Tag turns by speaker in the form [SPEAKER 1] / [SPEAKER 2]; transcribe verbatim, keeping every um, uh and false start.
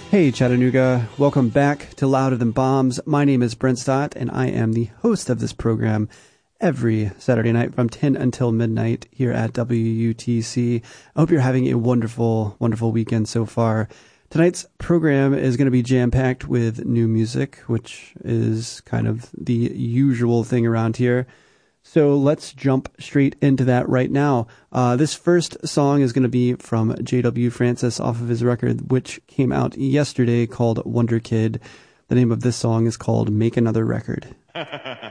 [SPEAKER 1] Hey Chattanooga, welcome back to Louder Than Bombs. My name is Brent Stott and I am the host of this program every Saturday night from ten until midnight here at W U T C. I hope you're having a wonderful, wonderful weekend so far. Tonight's program is going to be jam-packed with new music, which is kind of the usual thing around here. So let's jump straight into that right now. Uh, this first song is going to be from J W Francis off of his record, which came out yesterday, called Wonder Kid. The name of this song is called Make Another Record.